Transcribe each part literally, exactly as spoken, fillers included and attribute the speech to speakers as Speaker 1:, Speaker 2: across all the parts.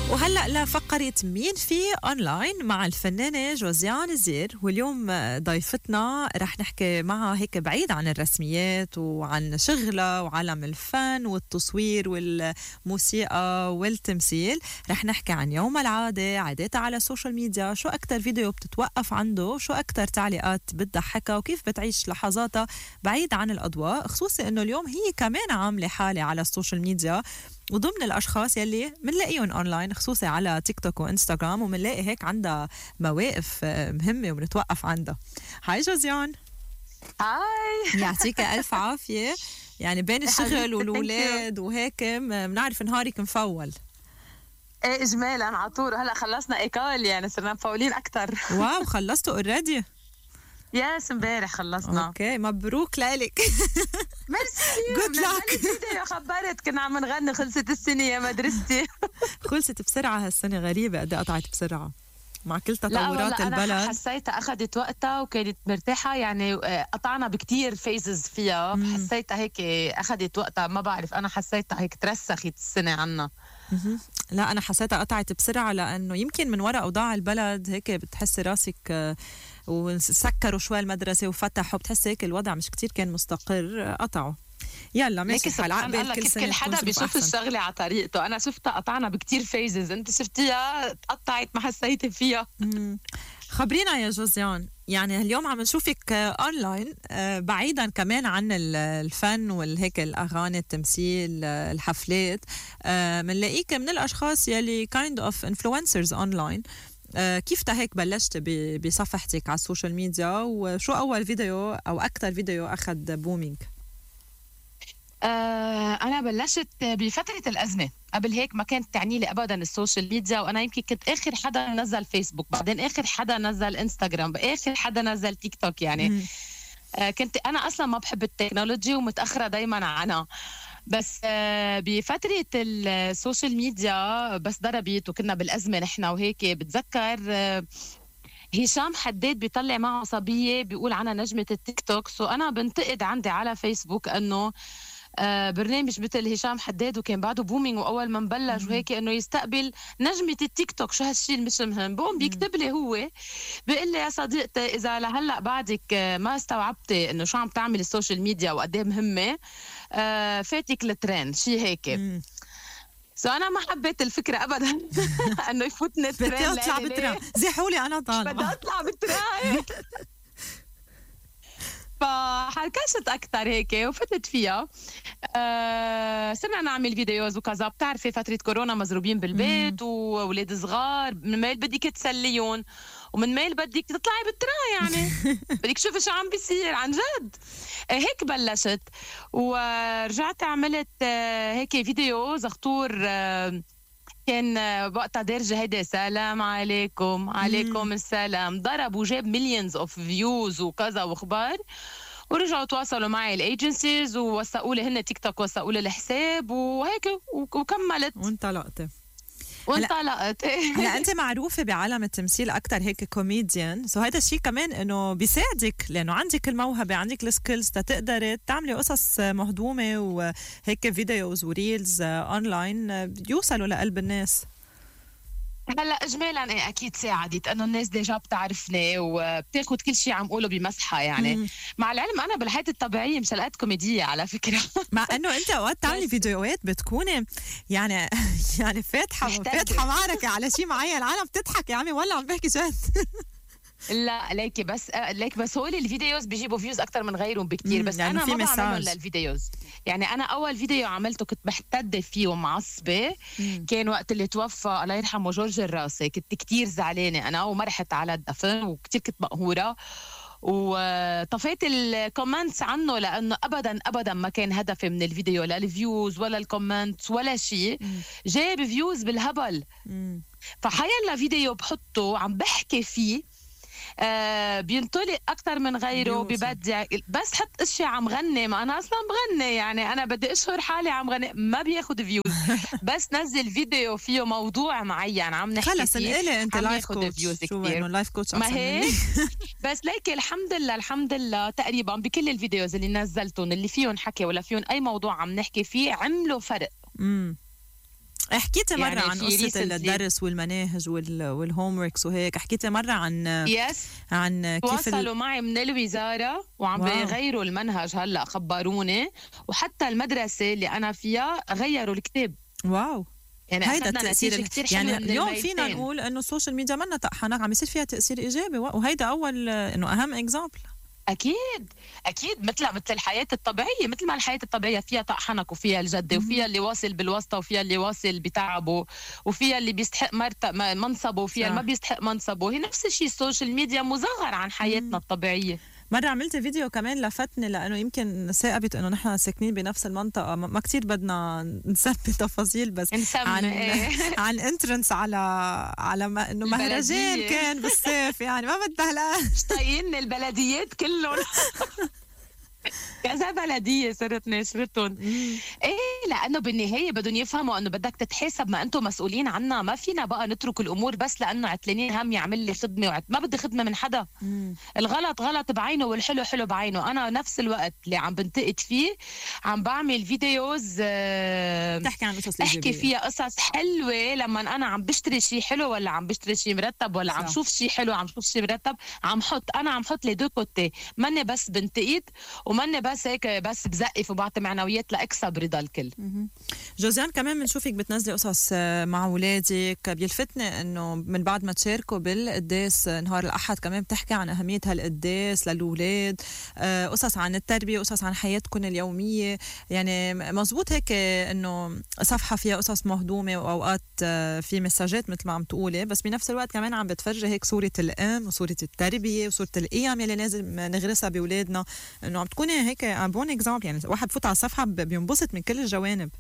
Speaker 1: وهلأ لفقرة مين في أونلاين مع الفنانة جوزيان زير. واليوم ضيفتنا رح نحكي معها هيك بعيد عن الرسميات وعن شغلها وعالم الفن والتصوير والموسيقى والتمثيل. رح نحكي عن يوم العادة، عاداتها على السوشيال ميديا، شو أكتر فيديو بتتوقف عنده، شو أكتر تعليقات بتضحكها، وكيف بتعيش لحظاتها بعيد عن الأضواء، خصوصي إنه اليوم هي كمان عاملة حالة على السوشيال ميديا وضمن الأشخاص يلي منلاقيهم أونلاين خصوصي على تيك توك وإنستغرام، ومنلاقي هيك عندها مواقف مهمة وبنتوقف عندها. هاي جوزيان.
Speaker 2: هاي
Speaker 1: يعطيك ألف عافية. يعني بين الشغل والولاد وهيك بنعرف نهارك مفول.
Speaker 2: ايه اجمالا عطور. هلا خلصنا ايكال يعني صرنا مفولين اكثر.
Speaker 1: واو خلصتوا اوريدي؟
Speaker 2: يس امبارح خلصنا.
Speaker 1: اوكي مبروك لك.
Speaker 2: ميرسي.
Speaker 1: جود لك.
Speaker 2: فيديو خبرت كنا عم نغني خلصت السنه يا مدرستي.
Speaker 1: خلصت بسرعه هالسنه، غريبه قد قطعت بسرعه مع كل تطورات البلد.
Speaker 2: أنا حسيتها أخذت وقتها وكانت مرتاحة، يعني قطعنا بكتير فيزز فيها. مم. حسيتها هيك أخذت وقتها، ما بعرف أنا حسيتها هيك ترسخت السنة عنا.
Speaker 1: مم. لا أنا حسيتها قطعت بسرعة لأنه يمكن من وراء أوضاع البلد هيك بتحسي راسك وسكروا شوي المدرسة وفتحوا، بتحسي هيك الوضع مش كتير كان مستقر، قطعوا. يلا ماشي حال عقبال كل سنة
Speaker 2: كل حدا بيشوف الشغلة على طريقته. أنا شفتها قطعنا بكتير فيزز، أنت شفتيها تقطعت ما حسيتي فيها.
Speaker 1: خبرينا يا جوزيان، يعني اليوم عم نشوفك أونلاين بعيدا كمان عن الفن والهيك الأغاني التمثيل الحفلات، منلاقيك من الأشخاص يلي kind of influencers أونلاين. كيف هيك بلشت بصفحتك على السوشيال ميديا، وشو أول فيديو أو أكتر فيديو أخذ بومينج؟
Speaker 2: آه أنا بلشت بفترة الأزمة، قبل هيك ما كانت تعني لي أبدا السوشيال ميديا، وأنا يمكن كنت آخر حدا نزل فيسبوك، بعدين آخر حدا نزل إنستغرام، آخر حدا نزل تيك توك يعني. آه كنت أنا أصلا ما بحب التكنولوجي ومتأخرة دايما عنها، بس آه بفترة السوشيال ميديا بس ضربت وكنا بالأزمة نحن وهيك. بتذكر آه هشام حداد بيطلع معه صبية بيقول عنها نجمة التيك توك، سو أنا بنتقد عندي على فيسبوك أنه آه برنامج مثل هشام حداد وكان بعده بومينج واول ما مبلش وهيك انه يستقبل نجمه التيك توك. شو هالشيء مش مهم. بقوم بيكتب لي هو بيقول لي يا صديقتي اذا لهلا بعدك ما استوعبتي انه شو عم تعمل السوشيال ميديا وقد ايه مهمه، آه فاتك الترند شيء هيك. سو انا ما حبيت الفكره ابدا انه يفوتني الترند.
Speaker 1: بدي اطلع بالترند، زحولي انا طالعه
Speaker 2: بدي اطلع بالترند. فحركشت أكتر هيك وفتت فيها. أه صرنا نعمل فيديوز وكذا. بتعرفي فترة كورونا مزروبين بالبيت وولاد صغار، من ميل بدك تسليون ومن ميل بدك تطلعي بالترا يعني. بدك تشوفي شو عم بيصير عن جد. أه هيك بلشت ورجعت عملت أه هيك فيديو زغطور. أه كان وقتها دارجة هيدا سلام عليكم عليكم مم. السلام، ضرب وجاب مليونز اوف فيوز وكذا واخبار. ورجعوا تواصلوا معي الايجنسيز ووثقوا لي هن تيك توك، وثقوا لي الحساب وهيك وكملت
Speaker 1: وانطلقت
Speaker 2: وانطلقت.
Speaker 1: هلا انت معروفه بعالم التمثيل اكثر هيك كوميديان، سو هذا الشيء كمان انه بيساعدك لانه عندك الموهبه، عندك السكيلز تقدري تعملي قصص مهضومه وهيك فيديوز وريلز اونلاين يوصلوا لقلب الناس.
Speaker 2: هلا اجمالا ايه اكيد ساعدت انه الناس ديجا بتعرفني وبتاخد كل شيء عم قوله بمسحه يعني. مم. مع العلم انا بالحياه الطبيعيه مش هلقت كوميديه على فكره.
Speaker 1: مع انه انت اوقات تعملي فيديوهات بتكوني يعني يعني فاتحه فاتحه معركه على شيء معين، العالم بتضحك يا عمي ولا عم بحكي جد.
Speaker 2: لا ليكي بس ليك بس هول الفيديوز بيجيبوا فيوز اكثر من غيرهم بكتير، بس يعني انا ما بعملهم للفيديوز. يعني انا اول فيديو عملته كنت محتده فيه ومعصبه، كان وقت اللي توفى الله يرحمه جورج الراسي. كنت كتير زعلانه انا وما رحت على الدفن وكتير كنت مقهوره وطفيت الكومنتس عنه لانه ابدا ابدا ما كان هدفي من الفيديو لا الفيوز ولا الكومنتس ولا شيء. جايب فيوز بالهبل. فحيلا فيديو بحطه عم بحكي فيه آه بينطلق أكتر من غيره ببدع. بس حط اشياء عم غني، ما أنا أصلا بغني يعني أنا بدي أشهر حالي عم غني، ما بياخد فيوز. بس نزل فيديو فيه موضوع معين عم نحكي
Speaker 1: خلص
Speaker 2: فيه
Speaker 1: انقلي انت لايف كوتش. شو انه لايف كوتش
Speaker 2: ما هيك. بس ليك الحمد لله الحمد لله تقريبا بكل الفيديوز اللي نزلتهم اللي فيهم حكي ولا فيهم أي موضوع عم نحكي فيه عملوا فرق.
Speaker 1: امم حكيتي مرة
Speaker 2: يعني
Speaker 1: عن
Speaker 2: في
Speaker 1: قصة
Speaker 2: recently-
Speaker 1: الدرس والمناهج وال والهوم وركس وهيك، حكيتي مرة عن
Speaker 2: يس
Speaker 1: عن كيف ال...
Speaker 2: تواصلوا معي من الوزارة وعم
Speaker 1: واو.
Speaker 2: بيغيروا المنهج هلأ، خبروني. وحتى المدرسة اللي أنا فيها غيروا الكتاب.
Speaker 1: واو،
Speaker 2: يعني
Speaker 1: هيدا
Speaker 2: أخذنا
Speaker 1: التأثير
Speaker 2: نتيجة
Speaker 1: ال-
Speaker 2: كتير
Speaker 1: يعني
Speaker 2: حلوة من
Speaker 1: اليوم فينا
Speaker 2: الميلتين.
Speaker 1: نقول انه السوشيال ميديا منا طقحنك، عم يصير فيها تأثير ايجابي، وهيدا اول انه اهم اكزامبل.
Speaker 2: أكيد أكيد، مثل مثل الحياة الطبيعية، مثل ما الحياة الطبيعية فيها طقحنك وفيها الجدة وفيها اللي واصل بالواسطة وفيها اللي واصل بتعبه وفيها اللي بيستحق مرتب منصبه وفيها اللي ما بيستحق منصبه. هي نفس الشيء، السوشيال ميديا مصغر عن حياتنا الطبيعية.
Speaker 1: مرة عملت فيديو كمان لفتني، لأنه يمكن ثاقبت إنه نحن ساكنين بنفس المنطقة، ما ما كتير بدنا نسبي تفاصيل، بس
Speaker 2: نسمي
Speaker 1: عن
Speaker 2: إيه.
Speaker 1: عن انترنس على على ما إنه مهرجان
Speaker 2: البلدية.
Speaker 1: كان بالصيف، يعني ما بدها لا.
Speaker 2: مش طايقين البلديات كلهم. كذا بلدية صرت ناشرتهم. ايه، لانه بالنهايه بدهم يفهموا انه بدك تتحاسب، ما انتم مسؤولين عنا. ما فينا بقى نترك الامور بس لانه عتلانين هم يعمل لي خدمه وعت... ما بدي خدمه من حدا. الغلط غلط بعينه والحلو حلو بعينه. انا نفس الوقت اللي عم بنتقد فيه عم بعمل فيديوز آه...
Speaker 1: تحكي عن قصص
Speaker 2: احكي
Speaker 1: إيجابية.
Speaker 2: فيها قصص حلوه، لما انا عم بشتري شيء حلو ولا عم بشتري شيء مرتب ولا عم
Speaker 1: صح.
Speaker 2: شوف شيء حلو عم شوف شيء مرتب، عم حط انا عم حط لي دو كوتي، ماني بس بنتقد وماني بس هيك بس بزقف وبعطي معنويات لاكسب رضا الكل.
Speaker 1: جوزيان كمان بنشوفك بتنزلي قصص مع اولادك، بيلفتني انه من بعد ما تشاركوا بالقداس نهار الاحد كمان بتحكي عن اهميه هالقداس للاولاد، قصص عن التربيه، قصص عن حياتكم اليوميه. يعني مزبوط هيك انه صفحه فيها قصص مهضومه واوقات في مساجات مثل ما عم تقولي، بس بنفس الوقت كمان عم بتفرجي هيك صوره الام وصوره التربيه وصوره القيم اللي لازم نغرسها باولادنا، انه عم تكوني هيك بون اكزامبل. يعني واحد بفوت على الصفحه بينبسط من كل الجوانب.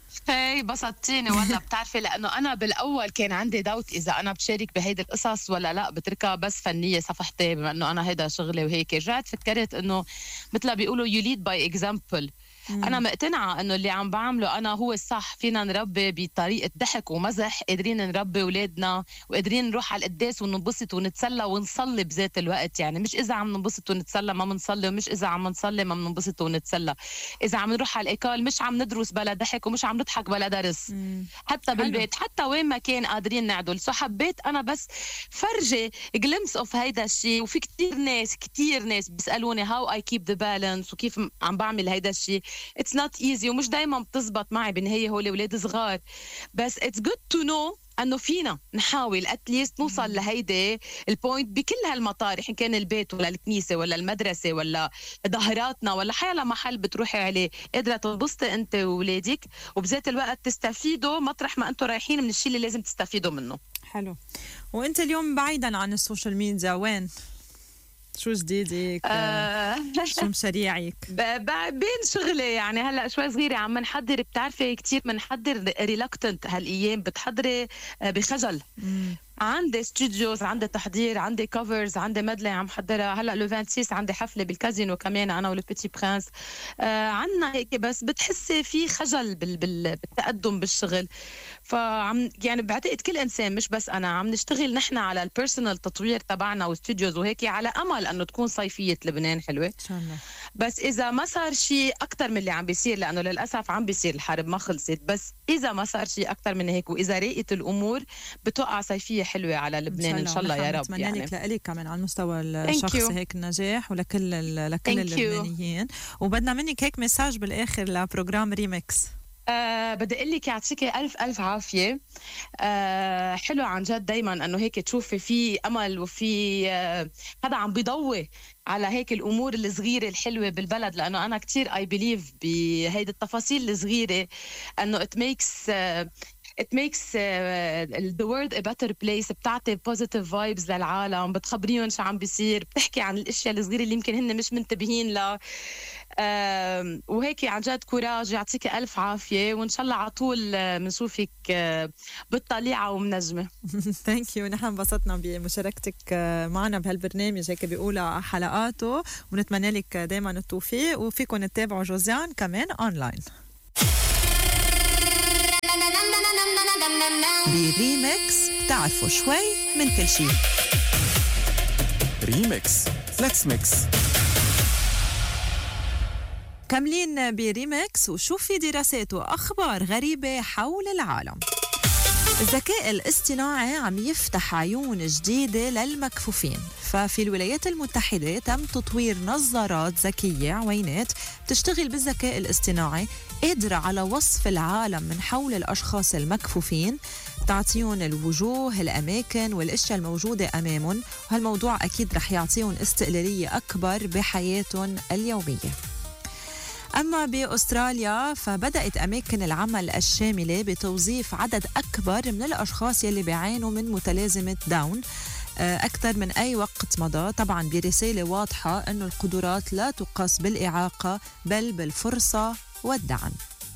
Speaker 2: هي بسطتيني والله. بتعرفي لانه انا بالاول كان عندي دوت اذا انا بشارك بهيدي القصص ولا لا، بتركها بس فنيه صفحتي بما انه انا هيدا شغلي وهيك. رجعت فكرت انه مثل ما بيقولوا يو ليد باي اكزامبل. أنا مقتنعة إنه اللي عم بعمله أنا هو الصح. فينا نربي بطريقة ضحك ومزح، قادرين نربي أولادنا وقادرين نروح على القداس وننبسط ونتسلى ونصلي بذات الوقت. يعني مش إذا عم ننبسط ونتسلى ما منصلي، ومش إذا عم نصلي ما مننبسط ونتسلى. إذا عم نروح على الإيكال مش عم ندرس بلا ضحك ومش عم نضحك بلا درس. مم. حتى بالبيت حلو. حتى وين ما كان قادرين نعدل. سو حبيت أنا بس فرجي جلمس أوف هيدا الشيء. وفي كتير ناس كتير ناس بيسألوني how I keep the balance وكيف عم بعمل هيدا الشيء. It's not easy ومش دايما بتزبط معي. بالنهاية هولي ولاد صغار، بس it's good to know أنه فينا نحاول اتليست نوصل لهيدا البوينت بكل هالمطارح، إن كان البيت ولا الكنيسة ولا المدرسة ولا ظهراتنا ولا حيلا محل بتروحي عليه، قادرة تنبسطي أنت وولادك وبذات الوقت تستفيدوا مطرح ما أنتوا رايحين من الشيء اللي لازم تستفيدوا منه.
Speaker 1: حلو. وأنت اليوم بعيدا عن السوشيال ميديا وين؟ شو جديدك؟ آه شو مشاريعك؟
Speaker 2: بين شغلي يعني هلا شوي صغيره عم نحضر. بتعرفي كتير بنحضر ريلاكتنت هالايام، بتحضري بخجل. مم. عندي ستوديوز، عندي تحضير، عندي كفرز، عندي مدلة عم حضرها. هلا لو ستة وعشرين عندي حفله بالكازينو كمان انا والبيتي برانس. آه عندنا هيك بس بتحسي في خجل بال بال بالتقدم بالشغل. فعم يعني بعتقد كل انسان مش بس انا عم نشتغل نحن على البيرسونال تطوير تبعنا وستوديوز وهيك، على امل انه تكون صيفيه لبنان حلوه ان شاء الله. بس اذا ما صار شيء اكثر من اللي عم بيصير، لانه للاسف عم بيصير الحرب ما خلصت، بس اذا ما صار شيء اكثر من هيك واذا راقت الامور بتوقع صيفيه حلوه على لبنان ان شاء الله, إن شاء الله يا رب.
Speaker 1: نتمنى
Speaker 2: يعني
Speaker 1: لك لك كمان على المستوى الشخصي هيك النجاح ولكل لكل اللبنانيين. وبدنا منك هيك مساج بالاخر لبروجرام ريمكس.
Speaker 2: أه بدي اقول لك يعطيكي الف الف عافيه. أه حلو عن جد دايما انه هيك تشوفي في امل وفي أه هذا عم بيضوي على هيك الامور الصغيره الحلوه بالبلد، لانه انا كتير اي بليف بهيدي التفاصيل الصغيره انه it makes uh, it makes uh, the world a better place. بتعطي positive vibes للعالم، بتخبريهم شو عم بيصير، بتحكي عن الاشياء الصغيره اللي يمكن هن مش منتبهين لها. آه وهيك عن جد كوراج. يعطيك ألف عافية وإن شاء الله على طول بنشوفك آه بالطليعة ومنجمة.
Speaker 1: ثانك يو. نحن انبسطنا بمشاركتك معنا بهالبرنامج هيك بيقولها حلقاته، ونتمنى لك دايما التوفيق، وفيكم تتابعوا جوزيان كمان أونلاين. بريمكس تعرفوا شوي من كل شيء.
Speaker 3: ريمكس ليتس ميكس.
Speaker 1: كاملين بريمكس وشوف في دراسات وأخبار غريبة حول العالم. الذكاء الاصطناعي عم يفتح عيون جديدة للمكفوفين. ففي الولايات المتحدة تم تطوير نظارات ذكية عوينات بتشتغل بالذكاء الاصطناعي قادرة على وصف العالم من حول الأشخاص المكفوفين، تعطيهم الوجوه، الأماكن والأشياء الموجودة أمامهم، وهالموضوع أكيد رح يعطيهم استقلالية أكبر بحياتهم اليومية. أما بأستراليا فبدأت أماكن العمل الشاملة بتوظيف عدد أكبر من الأشخاص يلي بيعانوا من متلازمة داون أكثر من أي وقت مضى، طبعا برسالة واضحة أنه القدرات لا تقاس بالإعاقة بل بالفرصة والدعم.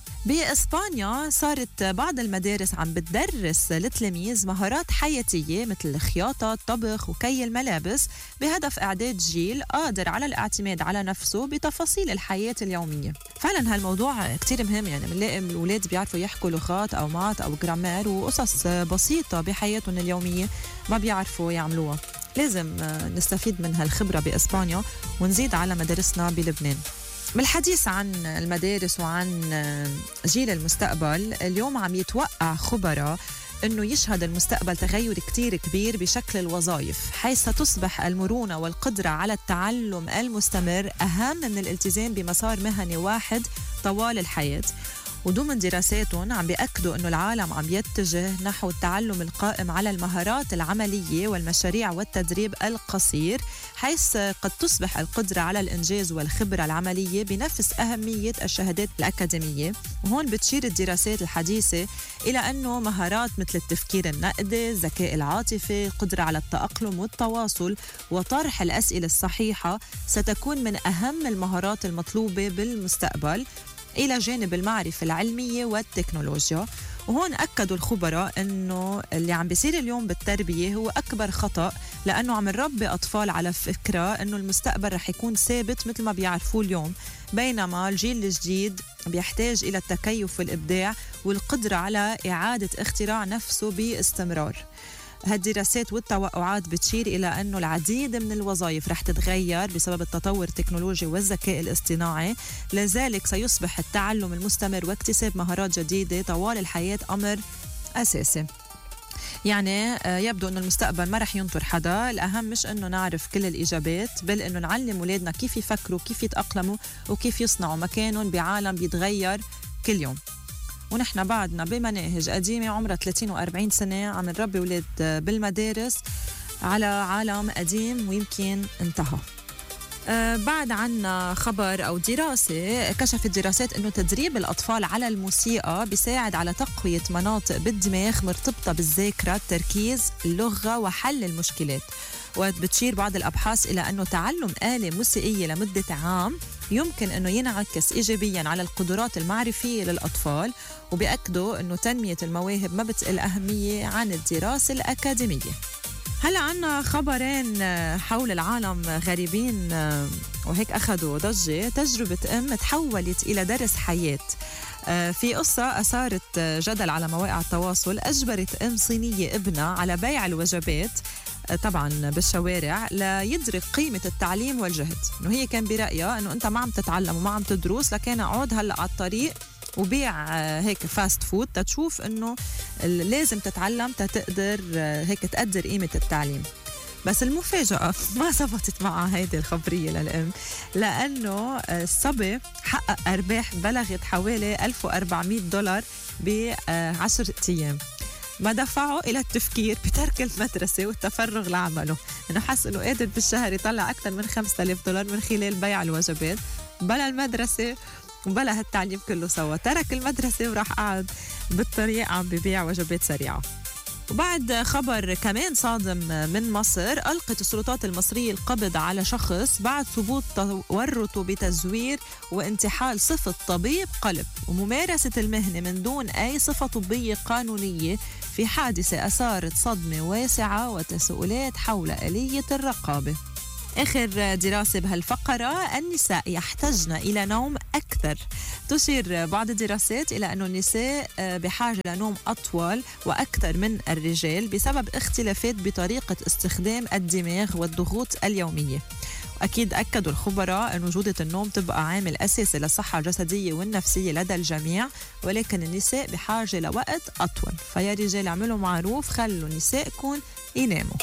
Speaker 1: بإسبانيا صارت بعض المدارس عم بتدرس للتلاميذ مهارات حياتية مثل الخياطة، الطبخ وكي الملابس بهدف إعداد جيل قادر على الاعتماد على نفسه بتفاصيل الحياة اليومية. فعلا هالموضوع كتير مهم، يعني بنلاقي الأولاد بيعرفوا يحكوا لغات أو مات أو جرامير وقصص بسيطة بحياتهم اليومية ما بيعرفوا يعملوها. لازم نستفيد من هالخبرة بإسبانيا ونزيد على مدارسنا بلبنان. بالحديث عن المدارس وعن جيل المستقبل، اليوم عم يتوقع خبراء أنه يشهد المستقبل تغير كتير كبير بشكل الوظائف، حيث ستصبح المرونة والقدرة على التعلم المستمر أهم من الالتزام بمسار مهني واحد طوال الحياة. وضمن دراساتهم عم بيأكدوا أنه العالم عم يتجه نحو التعلم القائم على المهارات العملية والمشاريع والتدريب القصير، حيث قد تصبح القدرة على الإنجاز والخبرة العملية بنفس أهمية الشهادات الأكاديمية. وهون بتشير الدراسات الحديثة إلى أنه مهارات مثل التفكير النقدي، الذكاء العاطفي، القدرة على التأقلم والتواصل وطرح الأسئلة الصحيحة ستكون من أهم المهارات المطلوبة بالمستقبل إلى جانب المعرفة العلمية والتكنولوجيا. وهون أكدوا الخبراء أنه اللي عم بيصير اليوم بالتربية هو أكبر خطأ، لأنه عم نربي أطفال على فكرة أنه المستقبل رح يكون ثابت مثل ما بيعرفوه اليوم، بينما الجيل الجديد بيحتاج إلى التكيف والإبداع والقدرة على إعادة اختراع نفسه باستمرار. هالدراسات والتوقعات بتشير إلى أنه العديد من الوظائف رح تتغير بسبب التطور التكنولوجي والذكاء الاصطناعي، لذلك سيصبح التعلم المستمر واكتساب مهارات جديدة طوال الحياة أمر أساسي. يعني يبدو أن المستقبل ما رح ينطر حدا، الأهم مش أنه نعرف كل الإجابات بل أنه نعلم أولادنا كيف يفكروا، كيف يتأقلموا وكيف يصنعوا مكانهم بعالم بيتغير كل يوم. ونحن بعدنا بمناهج قديمة عمرها ثلاثين وأربعين سنة عم نربي أولاد بالمدارس على عالم قديم ويمكن انتهى. أه بعد عنا خبر أو دراسة كشفت دراسات أنه تدريب الأطفال على الموسيقى بيساعد على تقوية مناطق بالدماغ مرتبطة بالذاكرة، التركيز، اللغة وحل المشكلات. وبتشير بعض الأبحاث إلى أنه تعلم آلة موسيقية لمدة عام يمكن أنه ينعكس إيجابياً على القدرات المعرفية للأطفال، وبيأكدوا أنه تنمية المواهب ما بتقل أهمية عن الدراسة الأكاديمية. هلأ عنا خبرين حول العالم غريبين وهيك أخذوا ضجة. تجربة أم تحولت إلى درس حياة. في قصة أثارت جدل على مواقع التواصل. أجبرت أم صينية ابنها على بيع الوجبات طبعا بالشوارع ليدرك قيمة التعليم والجهد. إنه هي كان برأيها إنه أنت ما عم تتعلم وما عم تدرس، لكن اقعد هلأ على الطريق وبيع هيك فاست فود تتشوف إنه لازم تتعلم تتقدر هيك تقدر قيمة التعليم. بس المفاجأة ما زبطت معها هيدي الخبرية للأم، لأنه الصبي حقق أرباح بلغت حوالي ألف وأربعمية دولار بعشرة أيام، ما دفعه إلى التفكير بترك المدرسة والتفرغ لعمله. إنه حس إنه قادر بالشهر يطلع أكثر من خمسة آلاف دولار من خلال بيع الوجبات بلا المدرسة وبلا هالتعليم كله سوا. ترك المدرسة وراح قعد بالطريق عم ببيع وجبات سريعة. وبعد خبر كمان صادم من مصر، ألقت السلطات المصرية القبض على شخص بعد ثبوت تورطه بتزوير وانتحال صفة طبيب قلب وممارسة المهنة من دون أي صفة طبية قانونية في حادثة أثارت صدمة واسعة وتساؤلات حول آلية الرقابة. آخر دراسة بهالفقرة، النساء يحتاجن إلى نوم أكثر. تشير بعض الدراسات إلى أن النساء بحاجة لنوم أطول وأكثر من الرجال بسبب اختلافات بطريقة استخدام الدماغ والضغوط اليومية. أكيد أكدوا الخبراء أن جودة النوم تبقى عامل أساسي للصحة الجسدية والنفسية لدى الجميع، ولكن النساء بحاجة لوقت أطول. فيا رجال اعملوا معروف، خلوا نسائكم يناموا.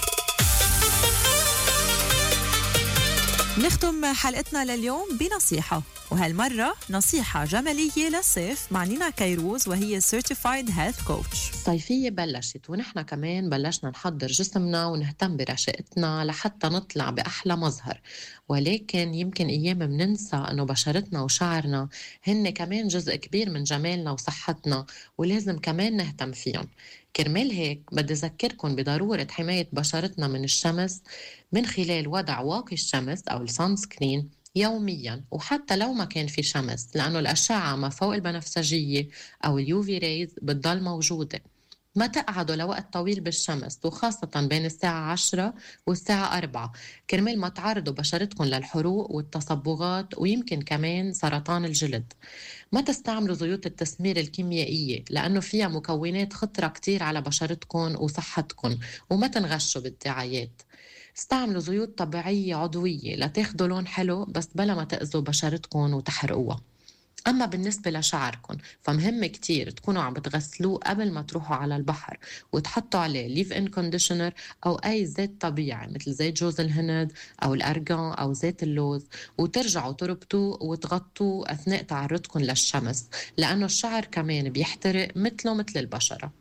Speaker 1: نختم حلقتنا لليوم بنصيحة، وهالمرة نصيحة جمالية للصيف مع نينا كيروز، وهي Certified Health Coach.
Speaker 3: الصيفية بلشت ونحن كمان بلشنا نحضر جسمنا ونهتم برشاقتنا لحتى نطلع بأحلى مظهر، ولكن يمكن أيام مننسى أنه بشرتنا وشعرنا هن كمان جزء كبير من جمالنا وصحتنا، ولازم كمان نهتم فيهم. كرمال هيك بدي أذكركم بضرورة حماية بشرتنا من الشمس من خلال وضع واقي الشمس أو السان سكرين يومياً، وحتى لو ما كان في شمس، لأنه الأشعة ما فوق البنفسجية أو اليوفي ريز بتضل موجودة. ما تقعدوا لوقت طويل بالشمس، وخاصة بين الساعة عشرة والساعة أربعة، كرمال ما تعرضوا بشرتكم للحروق والتصبغات ويمكن كمان سرطان الجلد. ما تستعملوا زيوت التسمير الكيميائية لأنه فيها مكونات خطرة كتير على بشرتكم وصحتكم، وما تنغشوا بالدعايات. استعملوا زيوت طبيعية عضوية لتاخدوا لون حلو بس بلا ما تأذوا بشرتكم وتحرقوها. أما بالنسبة لشعركم فمهم كتير تكونوا عم بتغسلوه قبل ما تروحوا على البحر، وتحطوا عليه ليف إن كونديشنر أو أي زيت طبيعي مثل زيت جوز الهند أو الأرغان أو زيت اللوز، وترجعوا تربطوه وتغطوه أثناء تعرضكم للشمس، لأنه الشعر كمان بيحترق مثله مثل البشرة.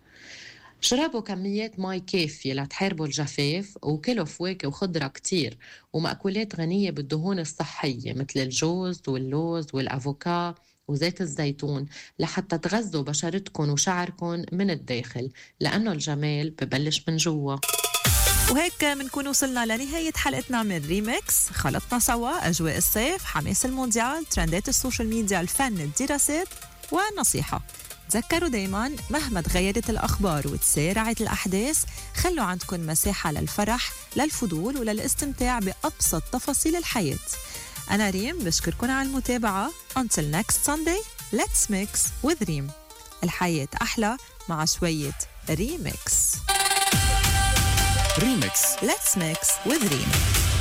Speaker 3: شربوا كميات مي كافية لتحاربوا الجفاف، وكلوا فواكه وخضرة كتير ومأكولات غنية بالدهون الصحية مثل الجوز واللوز والأفوكا وزيت الزيتون لحتى تغذوا بشرتكم وشعركم من الداخل، لأنه الجمال ببلش من جوا.
Speaker 1: وهيك منكون وصلنا لنهاية حلقتنا من ريميكس. خلطنا سوا أجواء الصيف، حماس المونديال، ترندات السوشيال ميديا، الفن، الدراسات والنصيحة. تذكروا دايما مهما تغيرت الأخبار وتسارعت الأحداث، خلوا عندكم مساحة للفرح، للفضول وللاستمتاع بأبسط تفاصيل الحياة. أنا ريم بشكركم على المتابعة. Until next Sunday, let's mix with ريم. الحياة أحلى مع شوية ريميكس.
Speaker 4: ريميكس.
Speaker 1: Let's mix with ريم.